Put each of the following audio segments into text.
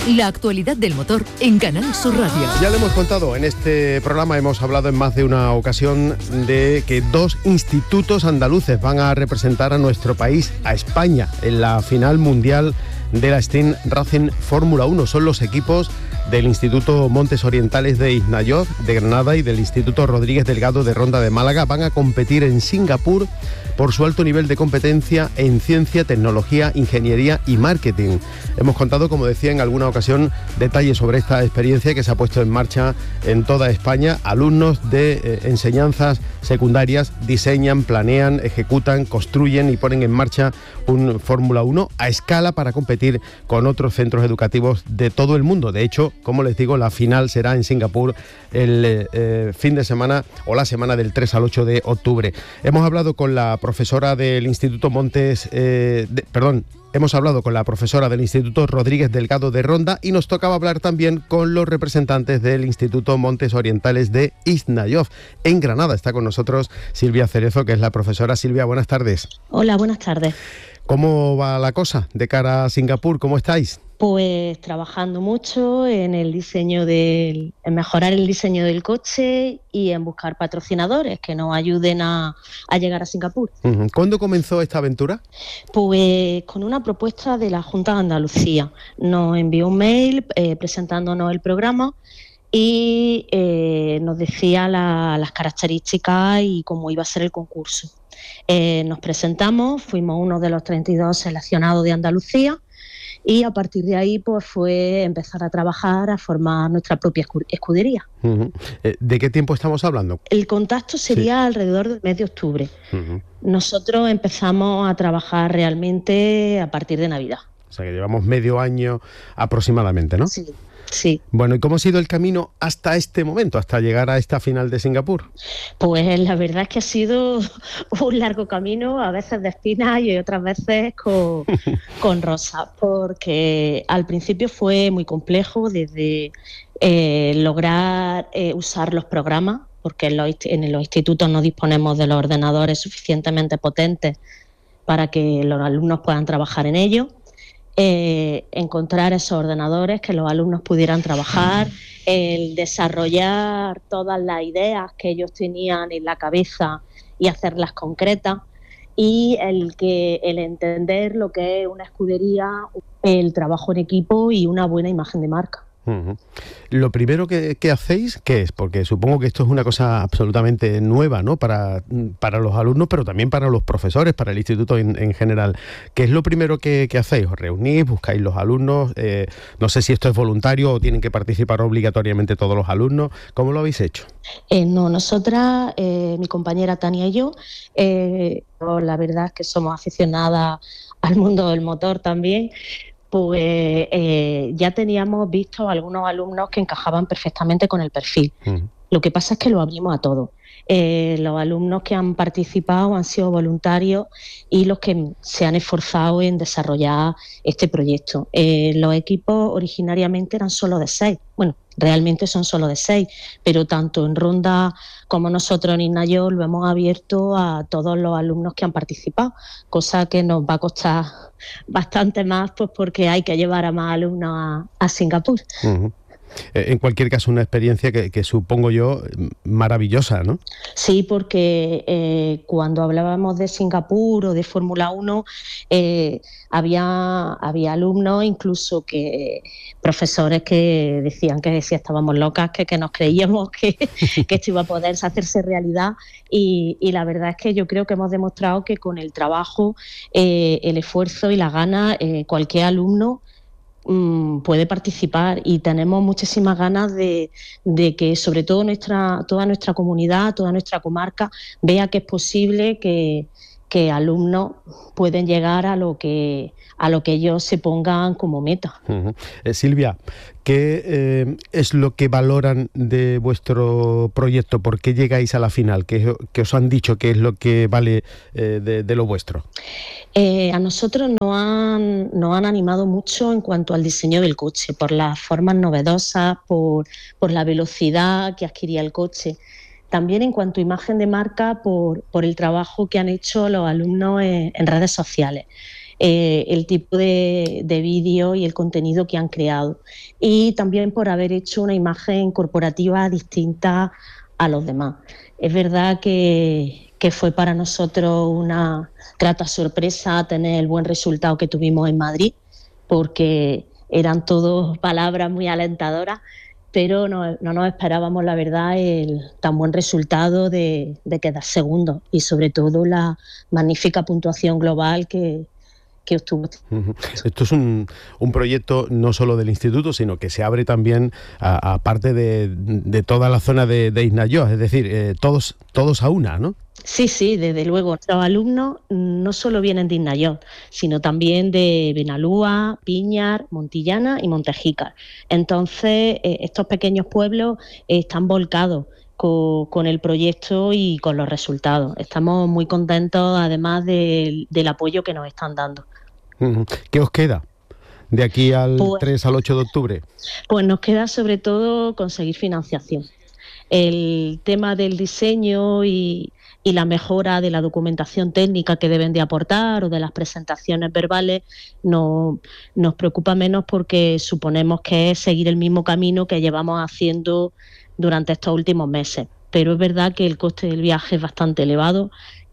La actualidad del motor en Canal Sur Radio. Ya le hemos contado, en este programa hemos hablado en más de una ocasión de que 2 institutos andaluces van a representar a nuestro país, a España, en la final mundial de la Steam Racing Fórmula 1. Son los equipos del Instituto Montes Orientales de Isnayoz, de Granada, y del Instituto Rodríguez Delgado de Ronda de Málaga. Van a competir en Singapur por su alto nivel de competencia en ciencia, tecnología, ingeniería y marketing. Hemos contado, como decía en alguna ocasión, detalles sobre esta experiencia que se ha puesto en marcha en toda España. Alumnos de enseñanzas secundarias diseñan, planean, ejecutan, construyen y ponen en marcha un Fórmula 1 a escala para competir con otros centros educativos de todo el mundo. De hecho, como les digo, la final será en Singapur el fin de semana o la semana del 3 al 8 de octubre. Hemos hablado con la profesora del Instituto Hemos hablado con la profesora del Instituto Rodríguez Delgado de Ronda y nos tocaba hablar también con los representantes del Instituto Montes Orientales de Isnayoz. En Granada está con nosotros Silvia Cerezo, que es la profesora. Silvia, buenas tardes. Hola, buenas tardes. ¿Cómo va la cosa de cara a Singapur? ¿Cómo estáis? Pues trabajando mucho en mejorar el diseño del coche y en buscar patrocinadores que nos ayuden a llegar a Singapur. ¿Cuándo comenzó esta aventura? Pues con una propuesta de la Junta de Andalucía. Nos envió un mail presentándonos el programa y nos decía las características y cómo iba a ser el concurso. Nos presentamos, fuimos uno de los 32 seleccionados de Andalucía. Y a partir de ahí pues fue empezar a trabajar, a formar nuestra propia escudería. ¿De qué tiempo estamos hablando? El contacto sería alrededor del mes de octubre. Nosotros empezamos a trabajar realmente a partir de Navidad. O sea que llevamos medio año aproximadamente, ¿no? Sí. Sí. Bueno, ¿y cómo ha sido el camino hasta este momento, hasta llegar a esta final de Singapur? Pues la verdad es que ha sido un largo camino, a veces de espinas y otras veces con rosas, porque al principio fue muy complejo desde lograr usar los programas, porque en los institutos no disponemos de los ordenadores suficientemente potentes para que los alumnos puedan trabajar en ellos. Encontrar esos ordenadores que los alumnos pudieran trabajar, el desarrollar todas las ideas que ellos tenían en la cabeza y hacerlas concretas, y el entender lo que es una escudería, el trabajo en equipo y una buena imagen de marca. Lo primero que hacéis, ¿qué es? Porque supongo que esto es una cosa absolutamente nueva, ¿no? Para los alumnos, pero también para los profesores, para el instituto en general. ¿Qué es lo primero que hacéis? ¿Os reunís, buscáis los alumnos? No sé si esto es voluntario o tienen que participar obligatoriamente todos los alumnos. ¿Cómo lo habéis hecho? No, nosotras, mi compañera Tania y yo, la verdad es que somos aficionadas al mundo del motor también. Pues ya teníamos visto algunos alumnos que encajaban perfectamente con el perfil. Lo que pasa es que lo abrimos a todos. Los alumnos que han participado han sido voluntarios y los que se han esforzado en desarrollar este proyecto. Los equipos originariamente eran solo de 6. Bueno, realmente son solo de 6, pero tanto en Ronda como nosotros en Isnayoz lo hemos abierto a todos los alumnos que han participado, cosa que nos va a costar bastante más, pues porque hay que llevar a más alumnos a Singapur. En cualquier caso, una experiencia que supongo yo maravillosa, ¿no? Sí, porque cuando hablábamos de Singapur o de Fórmula 1, había alumnos, incluso profesores que decían que si estábamos locas, que nos creíamos que esto iba a poder hacerse realidad, y la verdad es que yo creo que hemos demostrado que con el trabajo, el esfuerzo y la gana, cualquier alumno puede participar, y tenemos muchísimas ganas de que sobre todo toda nuestra comunidad, toda nuestra comarca vea que es posible que alumnos pueden llegar a lo que ellos se pongan como meta. Silvia, ¿qué es lo que valoran de vuestro proyecto? ¿Por qué llegáis a la final? ¿Qué os han dicho que es lo que vale de lo vuestro? A nosotros nos han animado mucho en cuanto al diseño del coche, por las formas novedosas, por la velocidad que adquiría el coche. También en cuanto a imagen de marca, por el trabajo que han hecho los alumnos en redes sociales. el tipo de vídeo y el contenido que han creado. Y también por haber hecho una imagen corporativa distinta a los demás. Es verdad que fue para nosotros una grata sorpresa tener el buen resultado que tuvimos en Madrid, porque eran todas palabras muy alentadoras, pero no nos esperábamos, la verdad, el tan buen resultado de quedar segundo y sobre todo la magnífica puntuación global que obtuvo. Esto es un proyecto no solo del instituto, sino que se abre también a parte de toda la zona de Isnayoz, es decir, todos a una, ¿no? Sí, desde luego. Nuestros alumnos no solo vienen de Isnayoz, sino también de Benalúa, Piñar, Montillana y Montejícar. Entonces, estos pequeños pueblos están volcados con el proyecto y con los resultados. Estamos muy contentos, además del apoyo que nos están dando. ¿Qué os queda de aquí al 3 al 8 de octubre? Pues nos queda sobre todo conseguir financiación. El tema del diseño y la mejora de la documentación técnica que deben de aportar o de las presentaciones verbales nos preocupa menos, porque suponemos que es seguir el mismo camino que llevamos haciendo durante estos últimos meses. Pero es verdad que el coste del viaje es bastante elevado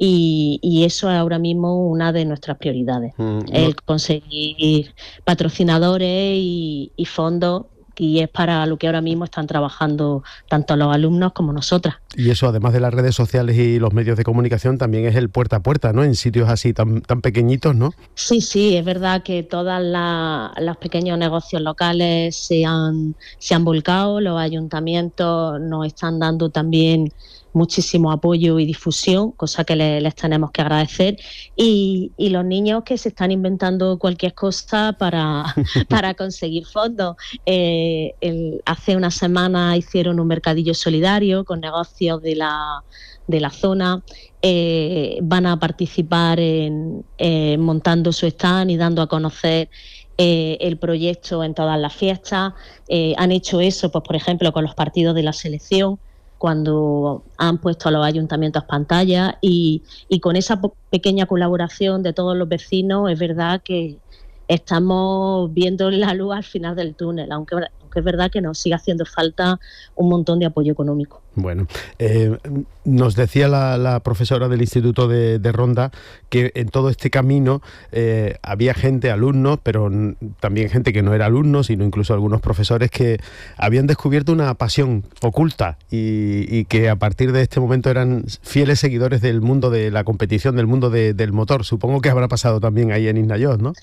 y eso es ahora mismo una de nuestras prioridades, el conseguir patrocinadores y fondos, y es para lo que ahora mismo están trabajando tanto los alumnos como nosotras. Y eso, además de las redes sociales y los medios de comunicación, también es el puerta a puerta, ¿no? En sitios así tan pequeñitos, ¿no? Sí, es verdad que todos los pequeños negocios locales se han volcado, los ayuntamientos nos están dando también muchísimo apoyo y difusión, cosa que les tenemos que agradecer, y los niños que se están inventando cualquier cosa para conseguir fondos. Hace una semana hicieron un mercadillo solidario con negocios de la zona. Van a participar en montando su stand y dando a conocer el proyecto en todas las fiestas. Han hecho eso, pues por ejemplo, con los partidos de la selección, cuando han puesto a los ayuntamientos pantallas, y con esa pequeña colaboración de todos los vecinos, es verdad que estamos viendo la luz al final del túnel, aunque es verdad que nos sigue haciendo falta un montón de apoyo económico. Bueno, nos decía la profesora del Instituto de Ronda que en todo este camino había gente, alumnos, pero también gente que no era alumnos, sino incluso algunos profesores que habían descubierto una pasión oculta y que a partir de este momento eran fieles seguidores del mundo de la competición, del mundo del motor. Supongo que habrá pasado también ahí en Isnayoz, ¿no?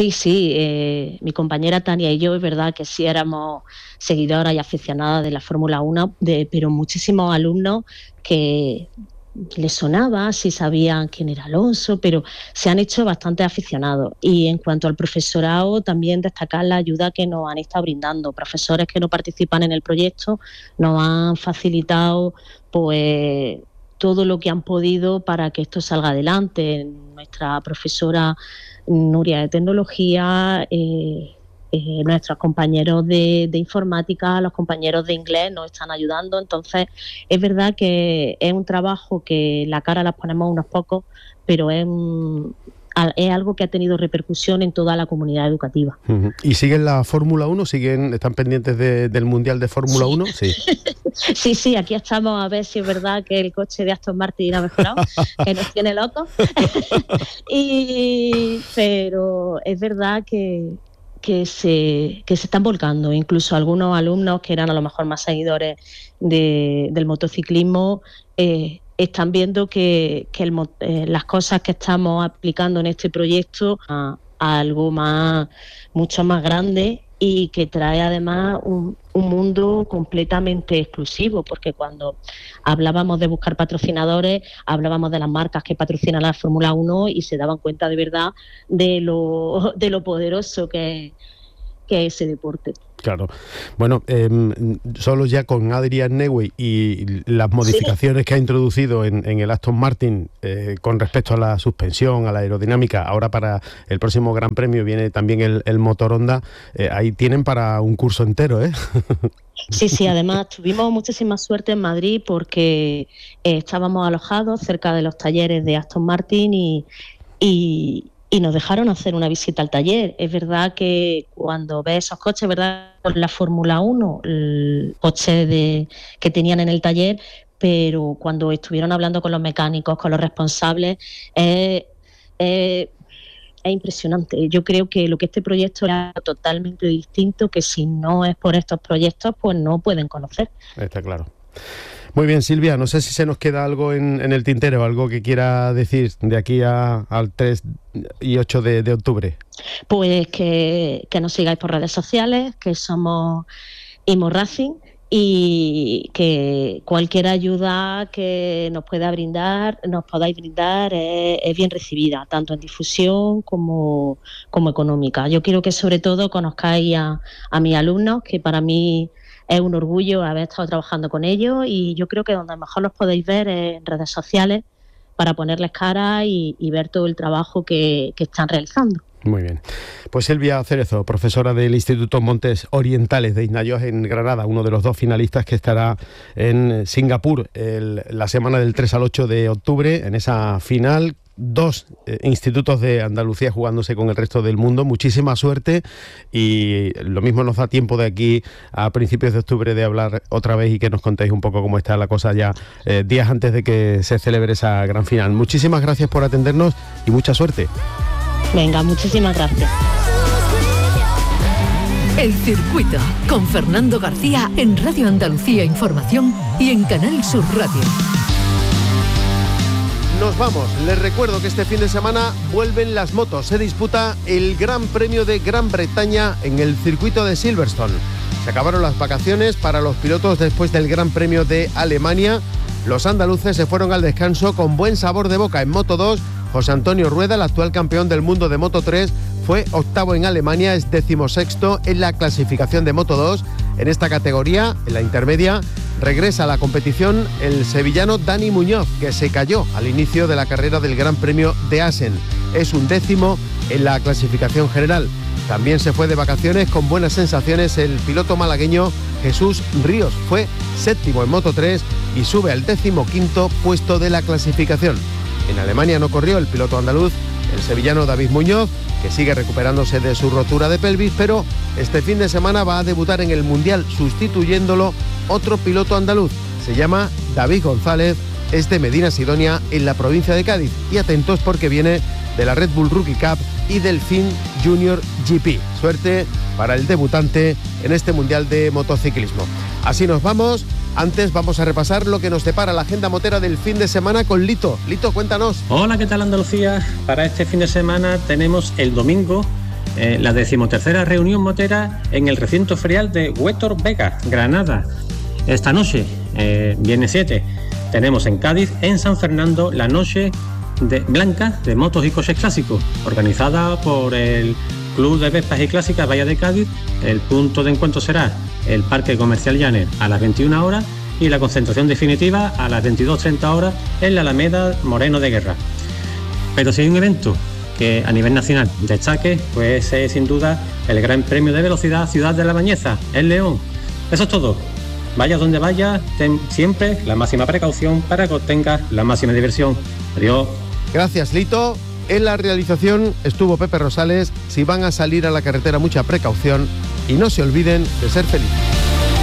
Sí, mi compañera Tania y yo, es verdad que sí éramos seguidoras y aficionadas de la Fórmula 1, pero muchísimos alumnos que les sonaba, sí sabían quién era Alonso, pero se han hecho bastante aficionados. Y en cuanto al profesorado, también destacar la ayuda que nos han estado brindando. Profesores que no participan en el proyecto nos han facilitado pues todo lo que han podido para que esto salga adelante. Nuestra profesora Nuria de Tecnología, nuestros compañeros de informática, los compañeros de inglés nos están ayudando. Entonces es verdad que es un trabajo que la cara las ponemos unos pocos, pero es algo que ha tenido repercusión en toda la comunidad educativa. ¿Y siguen la Fórmula 1? ¿Están pendientes del Mundial de Fórmula 1? Sí. Sí, aquí estamos a ver si es verdad que el coche de Aston Martin ha mejorado, que nos tiene locos. Pero es verdad que se están volcando. Incluso algunos alumnos que eran a lo mejor más seguidores del motociclismo están viendo que las cosas que estamos aplicando en este proyecto a algo mucho más grande, y que trae además un mundo completamente exclusivo, porque cuando hablábamos de buscar patrocinadores, hablábamos de las marcas que patrocinan la Fórmula 1 y se daban cuenta de verdad de lo poderoso que es ese deporte. Claro. Bueno, solo ya con Adrian Newey y las modificaciones que ha introducido en el Aston Martin con respecto a la suspensión, a la aerodinámica, ahora para el próximo Gran Premio viene también el motor Honda, ahí tienen para un curso entero, ¿eh? Sí, además tuvimos muchísima suerte en Madrid porque estábamos alojados cerca de los talleres de Aston Martin y y nos dejaron hacer una visita al taller. Es verdad que cuando ves esos coches, ¿verdad?, por la Fórmula 1, el coche que tenían en el taller, pero cuando estuvieron hablando con los mecánicos, con los responsables, es impresionante. Yo creo que lo que este proyecto era totalmente distinto, que si no es por estos proyectos, pues no pueden conocer. Está claro. Muy bien, Silvia, no sé si se nos queda algo en el tintero, algo que quiera decir de aquí al 3 y 8 de octubre. Pues que nos sigáis por redes sociales, que somos Imo Racing, y que cualquier ayuda que nos podáis brindar es bien recibida, tanto en difusión como económica. Yo quiero que sobre todo conozcáis a mis alumnos, que para mí es un orgullo haber estado trabajando con ellos, y yo creo que donde mejor los podéis ver es en redes sociales, para ponerles cara y ver todo el trabajo que están realizando. Muy bien. Pues Silvia Cerezo, profesora del Instituto Montes Orientales de Isnayos en Granada, uno de los 2 finalistas que estará en Singapur la semana del 3 al 8 de octubre, en esa final. 2 institutos de Andalucía jugándose con el resto del mundo. Muchísima suerte, y lo mismo nos da tiempo de aquí a principios de octubre de hablar otra vez y que nos contéis un poco cómo está la cosa ya días antes de que se celebre esa gran final. Muchísimas gracias por atendernos y mucha suerte. Venga, muchísimas gracias. El Circuito, con Fernando García en Radio Andalucía Información y en Canal Sur Radio. Nos vamos. Les recuerdo que este fin de semana vuelven las motos. Se disputa el Gran Premio de Gran Bretaña en el circuito de Silverstone. Se acabaron las vacaciones para los pilotos después del Gran Premio de Alemania. Los andaluces se fueron al descanso con buen sabor de boca. En Moto 2, José Antonio Rueda, el actual campeón del mundo de Moto 3, fue 8º en Alemania, es 16º en la clasificación de Moto 2. En esta categoría, en la intermedia, regresa a la competición el sevillano Dani Muñoz, que se cayó al inicio de la carrera del Gran Premio de Assen. Es 11º en la clasificación general. También se fue de vacaciones con buenas sensaciones el piloto malagueño Jesús Ríos. Fue 7º en Moto 3 y sube al 15º puesto de la clasificación. En Alemania no corrió el piloto andaluz, el sevillano David Muñoz, que sigue recuperándose de su rotura de pelvis, pero este fin de semana va a debutar en el Mundial sustituyéndolo otro piloto andaluz. Se llama David González, es de Medina Sidonia, en la provincia de Cádiz. Y atentos porque viene de la Red Bull Rookie Cup y del FIN Junior GP. Suerte para el debutante en este Mundial de motociclismo. Así nos vamos. Antes vamos a repasar lo que nos depara la agenda motera del fin de semana con Lito. Lito, cuéntanos. Hola, ¿qué tal Andalucía? Para este fin de semana tenemos el domingo la 13ª reunión motera en el recinto ferial de Huétor Vega, Granada. Esta noche, viernes 7, tenemos en Cádiz, en San Fernando, la noche blanca de motos y coches clásicos, organizada por el Club de Vespas y Clásicas Bahía de Cádiz. El punto de encuentro será el Parque Comercial Llanes a las 21 horas y la concentración definitiva a las 22:30 horas en la Alameda Moreno de Guerra. Pero si hay un evento que a nivel nacional destaque, pues es sin duda el Gran Premio de Velocidad Ciudad de la Bañeza, en León. Eso es todo. Vaya donde vaya, ten siempre la máxima precaución para que obtengas la máxima diversión. Adiós. Gracias, Lito. En la realización estuvo Pepe Rosales. Si van a salir a la carretera, mucha precaución y no se olviden de ser felices.